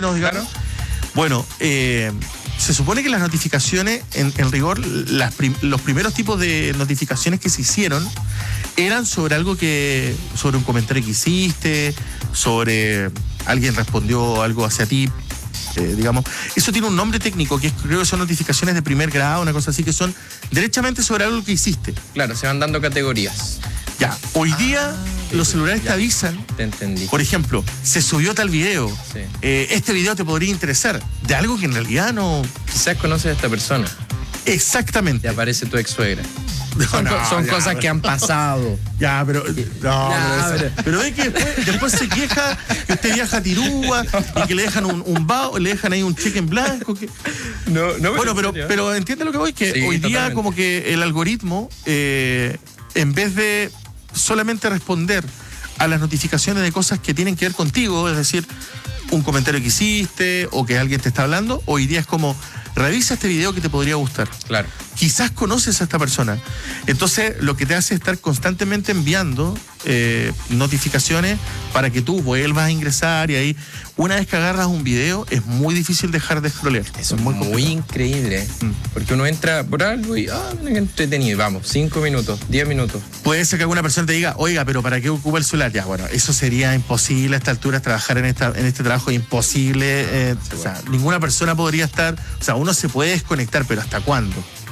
menos, digamos. Claro. Bueno, se supone que las notificaciones, en rigor, los primeros tipos de notificaciones que se hicieron eran sobre sobre un comentario que hiciste, sobre alguien respondió algo hacia ti, digamos. Eso tiene un nombre técnico, que creo que son notificaciones de primer grado, una cosa así, que son derechamente sobre algo que hiciste. Claro, se van dando categorías. Ya, hoy día los celulares te avisan. Te entendí. Por ejemplo, se subió tal video. Sí. Este video te podría interesar. De algo que en realidad no... Quizás conoces a esta persona. Exactamente. Te aparece tu ex suegra. No, Son ya, cosas que han pasado. Ya, pero... No, pero es que después se queja que usted viaja a Tirúa y que le dejan un bao, le dejan ahí un cheque en blanco. No, Bueno, pero entiende lo que voy, que sí, hoy día totalmente. como que el algoritmo, en vez de solamente responder a las notificaciones de cosas que tienen que ver contigo, es decir, un comentario que hiciste o que alguien te está hablando, hoy día es como, revisa este video que te podría gustar. Claro. Quizás conoces a esta persona. Entonces, lo que te hace es estar constantemente enviando notificaciones para que tú vuelvas a ingresar, y ahí, una vez que agarras un video, es muy difícil dejar de scrollear. Eso es muy increíble, ¿eh? Porque uno entra por algo y, mira qué entretenido, vamos, 5 minutos, 10 minutos. Puede ser que alguna persona te diga, oiga, pero ¿para qué ocupa el celular? Ya, bueno, eso sería imposible a esta altura, trabajar en este trabajo, imposible. O sea, ninguna persona podría estar, o sea, uno se puede desconectar, pero ¿hasta cuándo?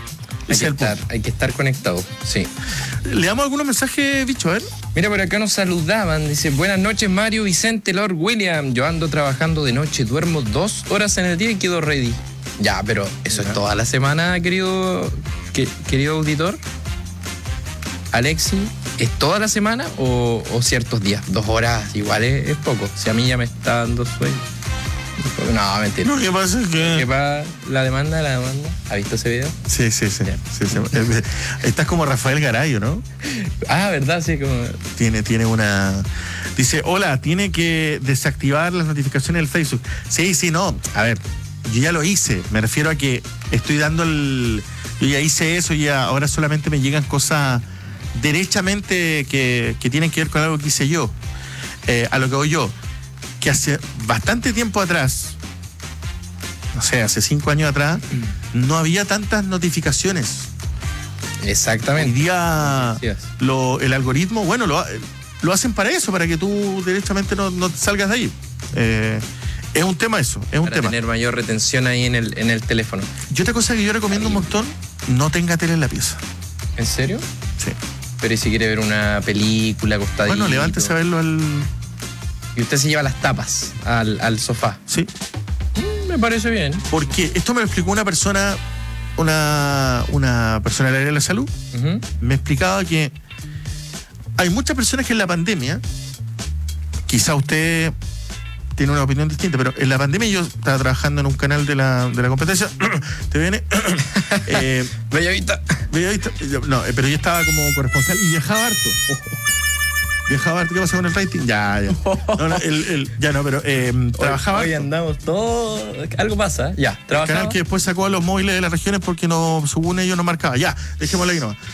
Hay que estar conectado, sí. ¿Le damos algunos mensajes, bicho? A ver. Mira, por acá nos saludaban. Dice, buenas noches, Mario, Vicente, Lord William. Yo ando trabajando de noche, duermo 2 horas en el día y quedo ready. Ya, pero eso es toda la semana, querido auditor. Alexi, ¿es toda la semana o ciertos días? 2 horas igual es poco. Si a mí ya me está dando sueño. No, mentira. Lo que pasa es que... ¿Qué pasa? La demanda. ¿Ha visto ese video? Sí. Estás como Rafael Garayo, ¿no? ¿Verdad? Sí, como... Tiene una... Dice, hola, tiene que desactivar las notificaciones del Facebook. Sí, no. A ver, yo ya lo hice. Me refiero a que estoy dando yo ya hice eso y ahora solamente me llegan cosas derechamente que tienen que ver con algo que hice yo. A lo que voy yo. Que hace bastante tiempo atrás, no sé, hace 5 años atrás, no había tantas notificaciones. Exactamente. Hoy día el algoritmo, bueno, lo hacen para eso, para que tú derechamente no salgas de ahí. Es un tema eso, es un tema. Para tener mayor retención ahí en el teléfono. Y otra cosa que yo recomiendo un montón, no tenga tele en la pieza. ¿En serio? Sí. Pero ¿y si quiere ver una película acostadito? Bueno, levántese a verlo Y usted se lleva las tapas al sofá. Sí. Me parece bien. Porque esto me lo explicó una persona del área de la salud. Uh-huh. Me explicaba que hay muchas personas que en la pandemia, quizá usted tiene una opinión distinta, pero en la pandemia yo estaba trabajando en un canal de la competencia. ¿Te viene? Bellavista. No, pero yo estaba como corresponsal y viajaba harto. Viajaba harto. ¿Qué pasa con el rating? Ya. Pero trabajaba. Hoy andamos todos. Algo pasa, ya. El canal que después sacó a los móviles de las regiones porque según ellos no marcaba. Ya, dejémoslo ahí nomás.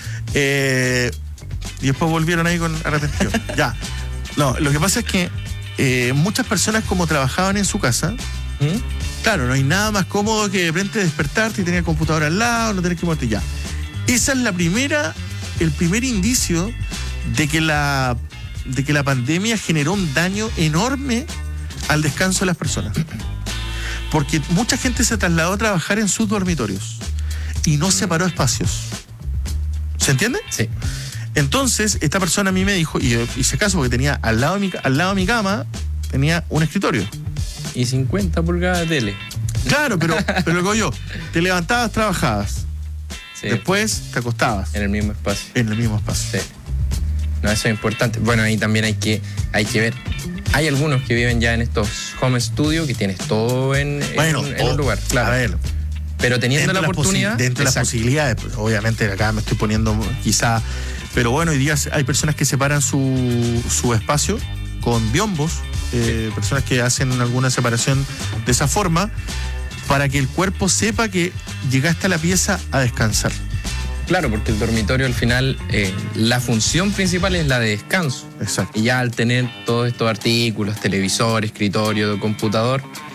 Y después volvieron ahí con arrepentido. Ya. No, lo que pasa es que muchas personas, como trabajaban en su casa, claro, no hay nada más cómodo que de repente despertarte y tener el computador al lado, no tener que moverte. Ya. Esa es el primer indicio de que la pandemia generó un daño enorme al descanso de las personas. Porque mucha gente se trasladó a trabajar en sus dormitorios y no separó espacios. ¿Se entiende? Sí. Entonces, esta persona a mí me dijo, y yo hice caso porque tenía al lado de mi cama, tenía un escritorio. Y 50 pulgadas de tele. Claro, pero lo que digo yo, te levantabas, trabajabas. Sí. Después te acostabas. En el mismo espacio. En el mismo espacio. Sí. No, eso es importante. Bueno, ahí también hay que ver. Hay algunos que viven ya en estos home studio que tienes todo en un lugar. Claro. A ver. Pero teniendo la oportunidad. Dentro de las posibilidades, pues, obviamente acá me estoy poniendo quizá. Pero bueno, hoy día hay personas que separan su espacio con biombos, personas que hacen alguna separación de esa forma, para que el cuerpo sepa que llegaste a la pieza a descansar. Claro, porque el dormitorio al final, la función principal es la de descanso. Exacto. Y ya al tener todos estos artículos, televisor, escritorio, computador,